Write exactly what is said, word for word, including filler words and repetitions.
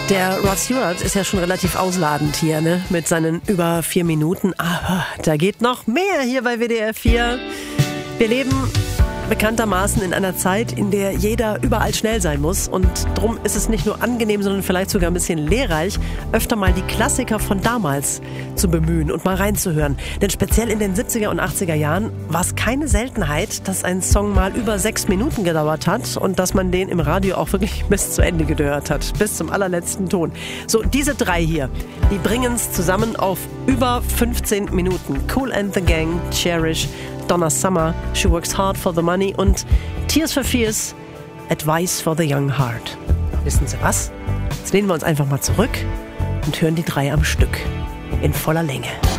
Der Rod Stewart ist ja schon relativ ausladend hier, ne? Mit seinen über vier Minuten. Aber da geht noch mehr hier bei W D R vier. Wir leben bekanntermaßen in einer Zeit, in der jeder überall schnell sein muss. Und drum ist es nicht nur angenehm, sondern vielleicht sogar ein bisschen lehrreich, öfter mal die Klassiker von damals zu bemühen und mal reinzuhören. Denn speziell in den siebziger und achtziger Jahren war es keine Seltenheit, dass ein Song mal über sechs Minuten gedauert hat und dass man den im Radio auch wirklich bis zu Ende gehört hat. Bis zum allerletzten Ton. So, diese drei hier, die bringen es zusammen auf über fünfzehn Minuten. Kool and the Gang, Cherish, Donna Summer, She Works Hard for the Money und Tears for Fears, Advice for the Young Heart. Wissen Sie was? Jetzt lehnen wir uns einfach mal zurück und hören die drei am Stück in voller Länge.